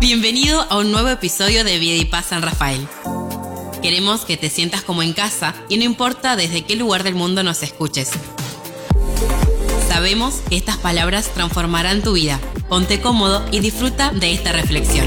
Bienvenido a un nuevo episodio de Vida y Paz San Rafael. Queremos que te sientas como en casa y no importa desde qué lugar del mundo nos escuches. Sabemos que estas palabras transformarán tu vida. Ponte cómodo y disfruta de esta reflexión.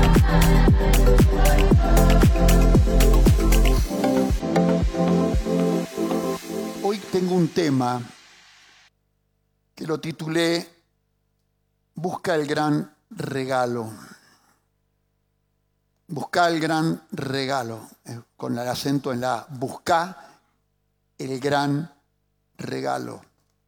Hoy tengo un tema que lo titulé Busca el gran regalo. Busca el gran regalo, con el acento en la A. Busca el gran regalo.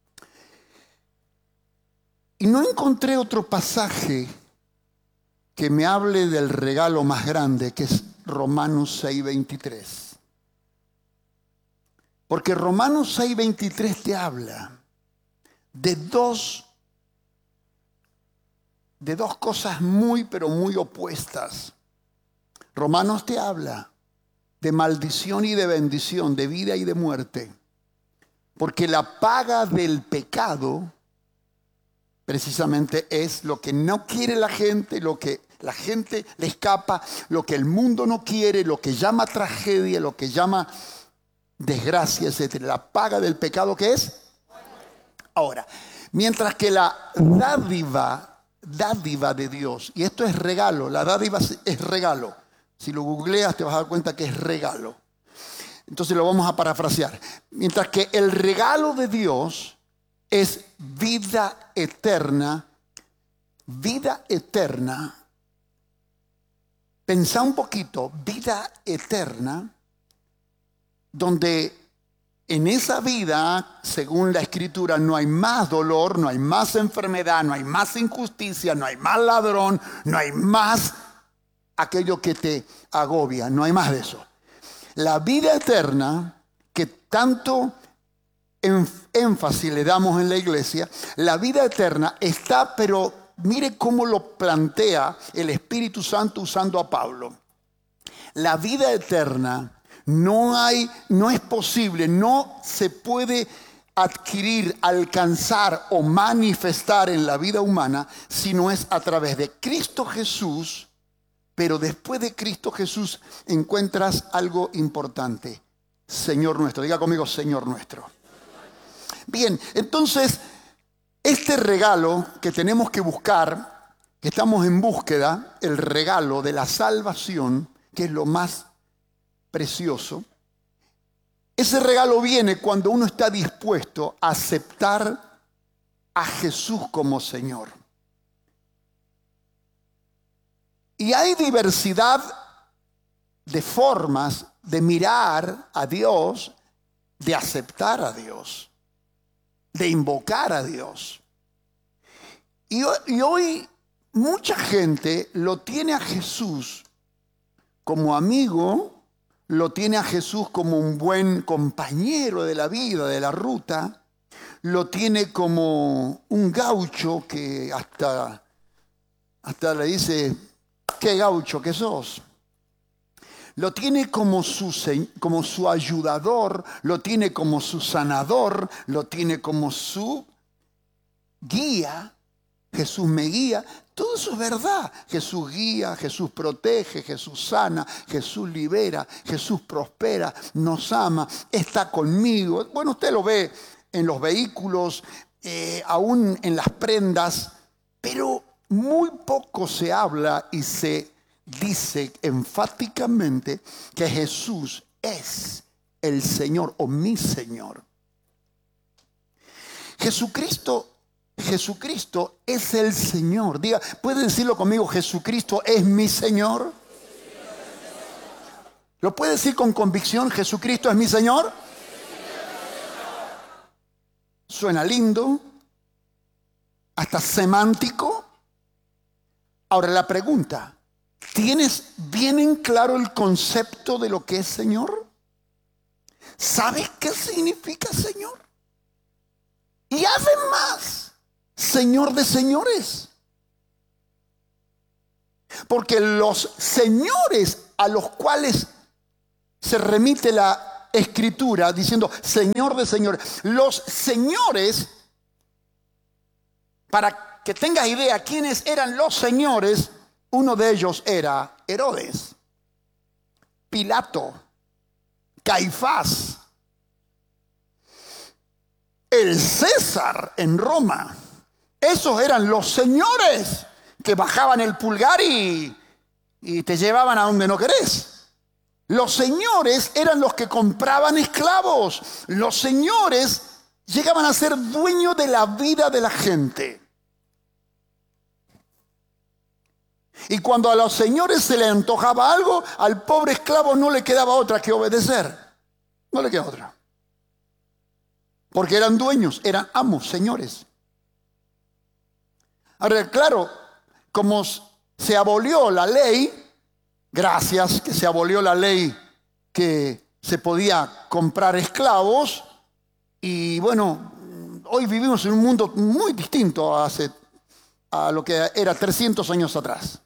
Y no encontré otro pasaje que me hable del regalo más grande, que es Romanos 6:23. Porque Romanos 6:23 te habla de dos cosas pero muy opuestas. Romanos te habla de maldición y de bendición, de vida y de muerte. Porque la paga del pecado precisamente es lo que no quiere la gente, lo que la gente le escapa, lo que el mundo no quiere, lo que llama tragedia, lo que llama desgracia, etc. La paga del pecado, ¿qué es? Ahora, mientras que la dádiva de Dios, y esto es regalo, la dádiva es regalo. Si lo googleas te vas a dar cuenta que es regalo. Entonces lo vamos a parafrasear. Mientras que el regalo de Dios es vida eterna, pensá un poquito, vida eterna, donde en esa vida, según la Escritura, no hay más dolor, no hay más enfermedad, no hay más injusticia, no hay más ladrón, no hay más aquello que te agobia, no hay más de eso. La vida eterna, que tanto énfasis le damos en la iglesia, la vida eterna está, pero mire cómo lo plantea el Espíritu Santo usando a Pablo. La vida eterna no es posible, no se puede adquirir, alcanzar o manifestar en la vida humana si no es a través de Cristo Jesús. Pero después de Cristo Jesús encuentras algo importante. Señor nuestro. Diga conmigo, Señor nuestro. Bien, entonces, este regalo que tenemos que buscar, que estamos en búsqueda, el regalo de la salvación, que es lo más precioso, ese regalo viene cuando uno está dispuesto a aceptar a Jesús como Señor. Y hay diversidad de formas de mirar a Dios, de aceptar a Dios, de invocar a Dios. Y hoy mucha gente lo tiene a Jesús como amigo, lo tiene a Jesús como un buen compañero de la vida, de la ruta, lo tiene como un gaucho que hasta le dice: ¿qué gaucho que sos? Lo tiene como su ayudador, lo tiene como su sanador, lo tiene como su guía. Jesús me guía. Todo eso es verdad. Jesús guía, Jesús protege, Jesús sana, Jesús libera, Jesús prospera, nos ama, está conmigo. Bueno, usted lo ve en los vehículos, aún en las prendas, pero muy poco se habla y se dice enfáticamente que Jesús es el Señor o mi Señor. Jesucristo es el Señor. Diga, ¿puede decirlo conmigo? Jesucristo es mi Señor. ¿Lo puede decir con convicción? Jesucristo es mi Señor. Suena lindo, hasta semántico. Ahora la pregunta, ¿tienes bien en claro el concepto de lo que es Señor? ¿Sabes qué significa Señor? Y además, Señor de señores. Porque los señores a los cuales se remite la Escritura diciendo Señor de señores, los señores, para que tengas idea quiénes eran los señores, Uno de ellos era Herodes, Pilato, Caifás, el César en Roma. Esos eran los señores que bajaban el pulgar y te llevaban a donde no querés. Los señores eran los que compraban esclavos. Los señores llegaban a ser dueños de la vida de la gente. Y cuando a los señores se les antojaba algo, al pobre esclavo no le quedaba otra que obedecer. No le quedaba otra. Porque eran dueños, eran amos, señores. Ahora, claro, como se abolió la ley, gracias que se abolió la ley que se podía comprar esclavos, y bueno, hoy vivimos en un mundo muy distinto a lo que era 300 años atrás.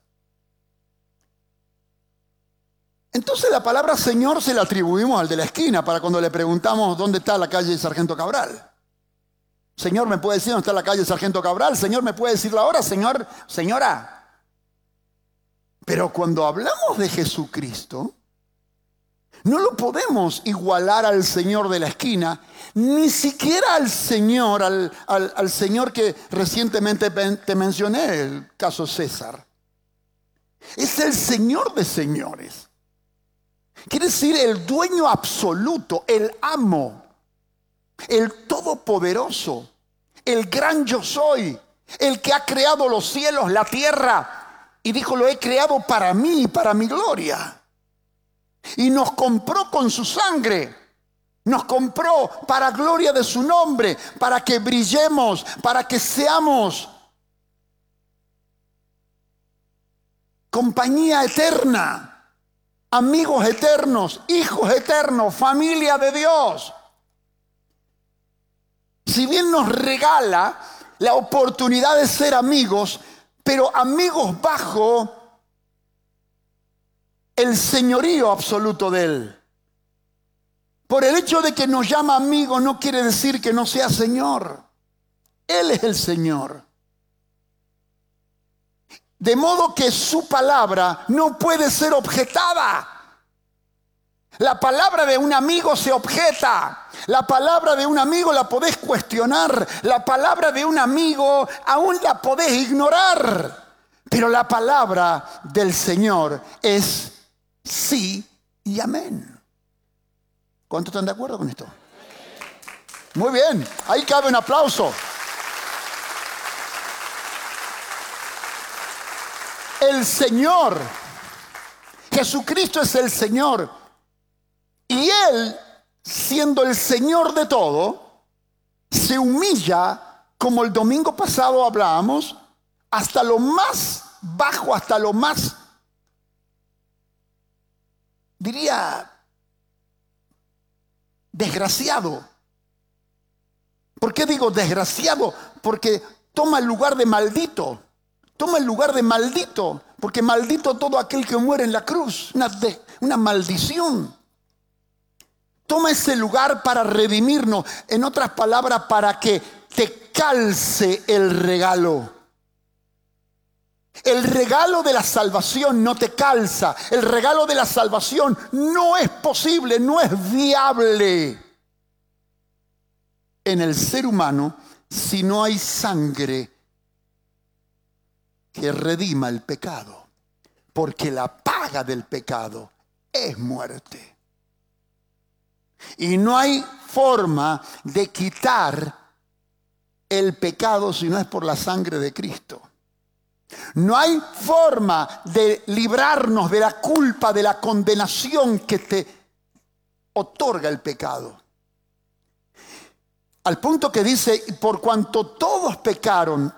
Entonces la palabra Señor se la atribuimos al de la esquina para cuando le preguntamos dónde está la calle Sargento Cabral. Señor, ¿me puede decir dónde está la calle Sargento Cabral? Señor, ¿me puede decir la hora? Señor, señora. Pero cuando hablamos de Jesucristo, no lo podemos igualar al Señor de la esquina, ni siquiera al Señor, al Señor que recientemente te mencioné, el caso César. Es el Señor de señores. Quiere decir el dueño absoluto, el amo, el todopoderoso, el gran yo soy, el que ha creado los cielos, la tierra, y dijo, lo he creado para mí y para mi gloria. Y nos compró con su sangre. Nos compró para gloria de su nombre, para que brillemos, para que seamos compañía eterna, amigos eternos, hijos eternos, familia de Dios. Si bien nos regala la oportunidad de ser amigos, pero amigos bajo el señorío absoluto de Él. Por el hecho de que nos llama amigo no quiere decir que no sea Señor. Él es el Señor. De modo que su palabra no puede ser objetada. La palabra de un amigo se objeta. La palabra de un amigo la podés cuestionar. La palabra de un amigo aún la podés ignorar. Pero la palabra del Señor es sí y amén. ¿Cuántos están de acuerdo con esto? Muy bien, ahí cabe un aplauso. El Señor, Jesucristo es el Señor. Y Él, siendo el Señor de todo, se humilla, como el domingo pasado hablábamos, hasta lo más bajo, hasta lo más, diría, desgraciado. ¿Por qué digo desgraciado? Porque toma el lugar de maldito. Toma el lugar de maldito. Porque maldito todo aquel que muere en la cruz. Una maldición. Toma ese lugar para redimirnos. En otras palabras, para que te calce el regalo. El regalo de la salvación no te calza. El regalo de la salvación no es posible, no es viable en el ser humano si no hay sangre que redima el pecado. Porque la paga del pecado es muerte. Y no hay forma de quitar el pecado si no es por la sangre de Cristo. No hay forma de librarnos de la culpa, de la condenación que te otorga el pecado. Al punto que dice, por cuanto todos pecaron,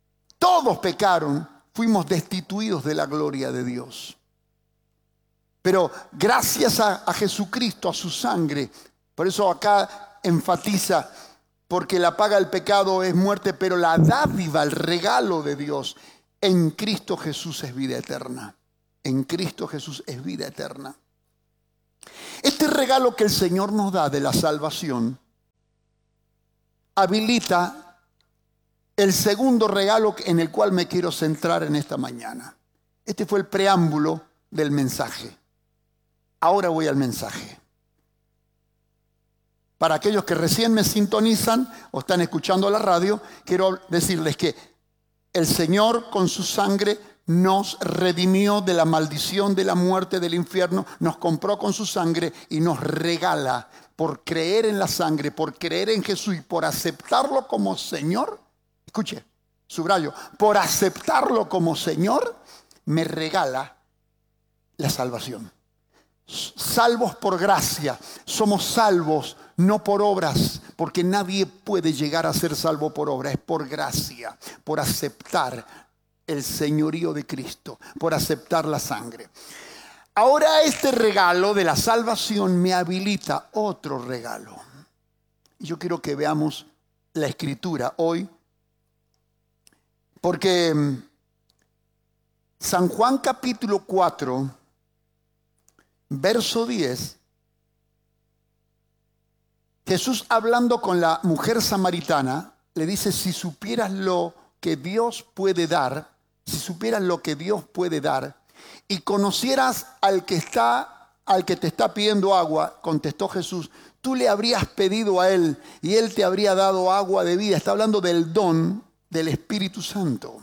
fuimos destituidos de la gloria de Dios. Pero gracias a Jesucristo, a su sangre, por eso acá enfatiza, porque la paga del pecado es muerte, pero la dádiva, el regalo de Dios en Cristo Jesús es vida eterna. En Cristo Jesús es vida eterna. Este regalo que el Señor nos da de la salvación habilita el segundo regalo en el cual me quiero centrar en esta mañana. Este fue el preámbulo del mensaje. Ahora voy al mensaje. Para aquellos que recién me sintonizan o están escuchando la radio, quiero decirles que el Señor con su sangre nos redimió de la maldición, de la muerte, del infierno, nos compró con su sangre y nos regala por creer en la sangre, por creer en Jesús y por aceptarlo como Señor. Escuche, subrayo, por aceptarlo como Señor, me regala la salvación. Salvos por gracia, somos salvos no por obras, porque nadie puede llegar a ser salvo por obra, es por gracia, por aceptar el señorío de Cristo, por aceptar la sangre. Ahora este regalo de la salvación me habilita otro regalo. Yo quiero que veamos la Escritura hoy, porque San Juan capítulo 4, verso 10, Jesús hablando con la mujer samaritana, le dice, si supieras lo que Dios puede dar, si supieras lo que Dios puede dar, y conocieras al que te está pidiendo agua, contestó Jesús, tú le habrías pedido a él, y él te habría dado agua de vida. Está hablando del don del Espíritu Santo.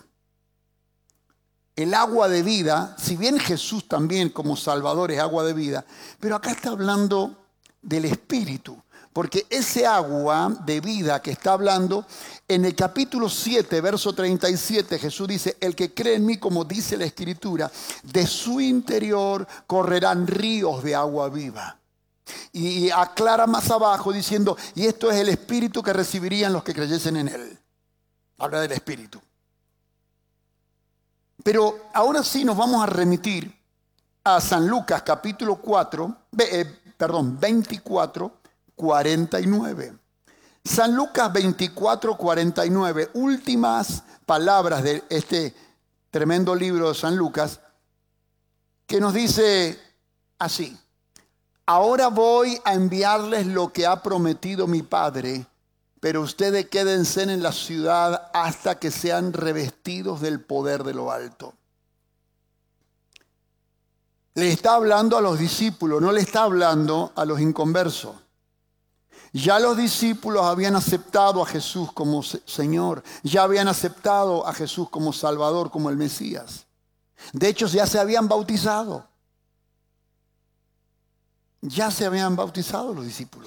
El agua de vida, si bien Jesús también como Salvador es agua de vida, pero acá está hablando del Espíritu. Porque ese agua de vida que está hablando, en el capítulo 7, verso 37, Jesús dice, el que cree en mí, como dice la Escritura, de su interior correrán ríos de agua viva. Y aclara más abajo diciendo, y esto es el Espíritu que recibirían los que creyesen en él. Habla del Espíritu. Pero ahora sí nos vamos a remitir a San Lucas capítulo 24, 49. San Lucas 24, 49, últimas palabras de este tremendo libro de San Lucas, que nos dice así, ahora voy a enviarles lo que ha prometido mi Padre, pero ustedes quédense en la ciudad hasta que sean revestidos del poder de lo alto. Le está hablando a los discípulos, no le está hablando a los inconversos. Ya los discípulos habían aceptado a Jesús como Señor, ya habían aceptado a Jesús como Salvador, como el Mesías. De hecho, ya se habían bautizado. Ya se habían bautizado los discípulos.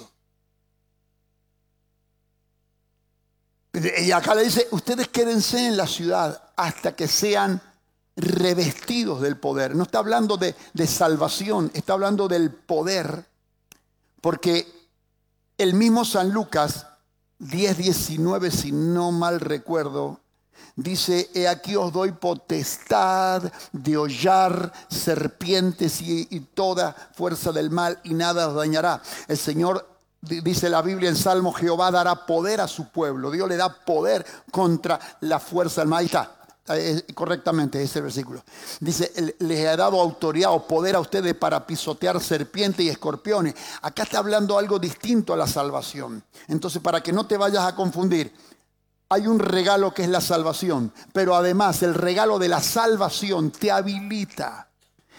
Y acá le dice, ustedes quédense en la ciudad hasta que sean revestidos del poder. No está hablando de salvación, está hablando del poder. Porque el mismo San Lucas 10:19, si no mal recuerdo, dice, he aquí os doy potestad de hollar serpientes y toda fuerza del mal y nada os dañará. El Señor, dice la Biblia en Salmo, Jehová dará poder a su pueblo. Dios le da poder contra la fuerza del mal. Ahí está. Correctamente ese versículo. Dice, les he dado autoridad o poder a ustedes para pisotear serpientes y escorpiones. Acá está hablando algo distinto a la salvación. Entonces, para que no te vayas a confundir, hay un regalo que es la salvación, pero además el regalo de la salvación te habilita,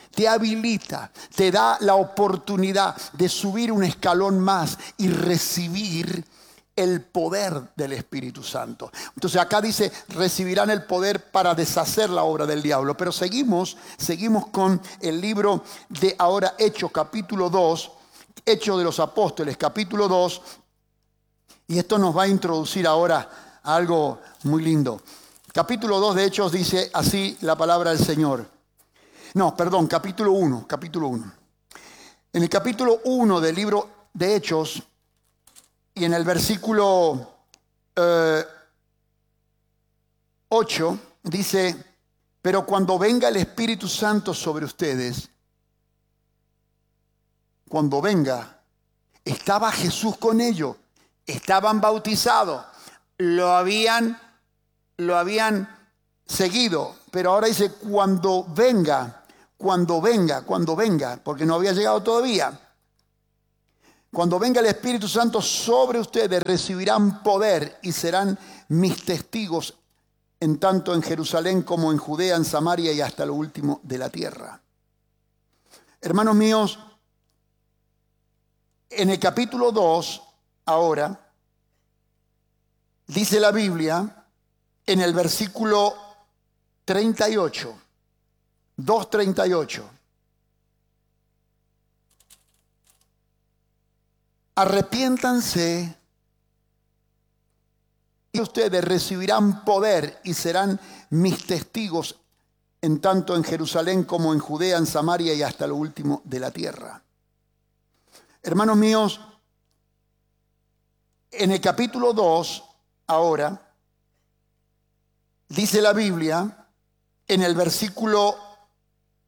te da la oportunidad de subir un escalón más y recibir el poder del Espíritu Santo. Entonces acá dice, recibirán el poder para deshacer la obra del diablo. Pero seguimos con el libro de ahora Hechos, capítulo 2, Hechos de los Apóstoles, capítulo 2. Y esto nos va a introducir ahora a algo muy lindo. Capítulo 2 de Hechos dice así la palabra del Señor. Capítulo 1. En el capítulo 1 del libro de Hechos, y en el versículo 8 dice, pero cuando venga el Espíritu Santo sobre ustedes, cuando venga, estaba Jesús con ellos, estaban bautizados, lo habían seguido, pero ahora dice cuando venga, porque no había llegado todavía. Cuando venga el Espíritu Santo sobre ustedes, recibirán poder y serán mis testigos en tanto en Jerusalén como en Judea, en Samaria y hasta lo último de la tierra. Hermanos míos, en el capítulo 2, ahora, dice la Biblia, en el versículo 38, 2:38, arrepiéntanse y ustedes recibirán poder y serán mis testigos en tanto en Jerusalén como en Judea, en Samaria y hasta lo último de la tierra. Hermanos míos, en el capítulo 2, ahora, dice la Biblia, en el versículo